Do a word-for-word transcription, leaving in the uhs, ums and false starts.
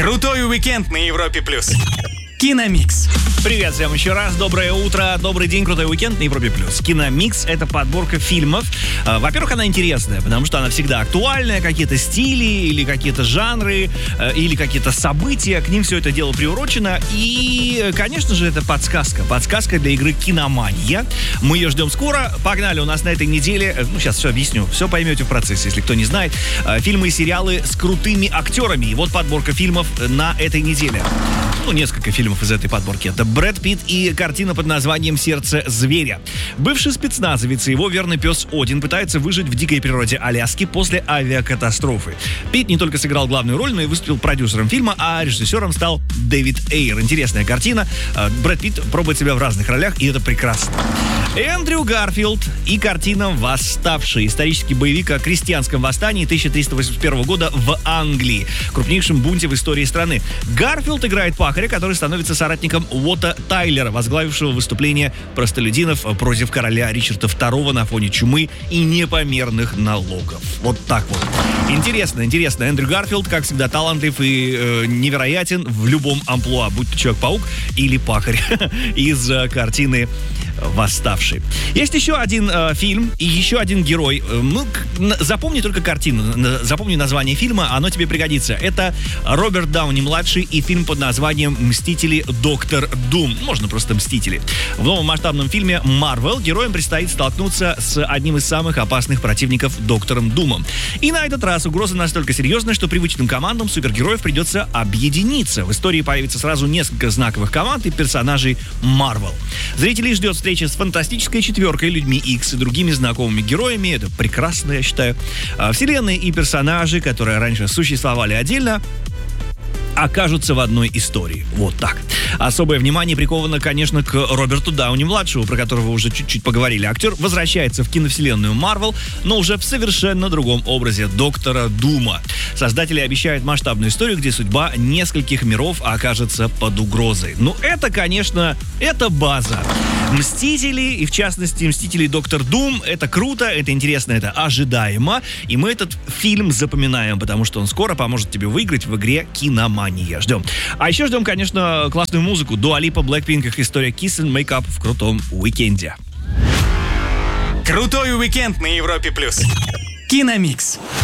Крутой уикенд на Европе плюс. Киномикс. Привет всем еще раз, доброе утро, добрый день, крутой уикенд на Европе плюс. Киномикс — это подборка фильмов. Во-первых, она интересная, потому что она всегда актуальная, какие-то стили или какие-то жанры, или какие-то события, к ним все это дело приурочено. И, конечно же, это подсказка, подсказка для игры «Киномания». Мы ее ждем скоро. Погнали, у нас на этой неделе, ну, сейчас все объясню, все поймете в процессе, если кто не знает, фильмы и сериалы с крутыми актерами. И вот подборка фильмов на этой неделе. Ну, несколько фильмов из этой подборки. Это Брэд Питт и картина под названием «Сердце зверя». Бывший спецназовец и его верный пес Один пытаются выжить в дикой природе Аляски после авиакатастрофы. Питт не только сыграл главную роль, но и выступил продюсером фильма, а режиссером стал Дэвид Эйр. Интересная картина. Брэд Питт пробует себя в разных ролях, и это прекрасно. Эндрю Гарфилд и картина «Восставший». Исторический боевик о крестьянском восстании тысяча триста восемьдесят первого года в Англии, крупнейшем бунте в истории страны. Гарфилд играет пахаря, который становится соратником Уотта Тайлера, возглавившего выступление простолюдинов против короля Ричарда второго на фоне чумы и непомерных налогов. Вот так вот. Интересно, интересно. Эндрю Гарфилд, как всегда, талантлив и э, невероятен в любом амплуа, будь то Человек-паук или пахарь из э, картины «Восставший». Есть еще один э, фильм и еще один герой. Ну, запомни только картину, запомни название фильма, оно тебе пригодится. Это Роберт Дауни-младший и фильм под названием «Мстители. Доктор Дум». Можно просто «Мстители». В новом масштабном фильме Marvel героям предстоит столкнуться с одним из самых опасных противников — Доктором Думом. И на этот раз угроза настолько серьезная, что привычным командам супергероев придется объединиться. В истории появится сразу несколько знаковых команд и персонажей Marvel. Зрителей ждет встреча с фантастической четверкой, Людьми Икс и другими знакомыми героями. Это прекрасно, я считаю. Вселенные и персонажи, которые раньше существовали отдельно, окажутся в одной истории. Вот так. Особое внимание приковано, конечно, к Роберту Дауни-младшему, про которого уже чуть-чуть поговорили. Актер возвращается в киновселенную Marvel, но уже в совершенно другом образе — Доктора Дума. Создатели обещают масштабную историю, где судьба нескольких миров окажется под угрозой. Ну, это, конечно, это база. Мстители, и в частности Мстители Доктор Дум, это круто, это интересно, это ожидаемо. И мы этот фильм запоминаем, потому что он скоро поможет тебе выиграть в игре «Киномания». Ждем. А еще ждем, конечно, классную музыку. Дуа Липа, Blackpink, их история Kiss and Make Up в крутом уикенде. Крутой уикенд на Европе плюс. Киномикс.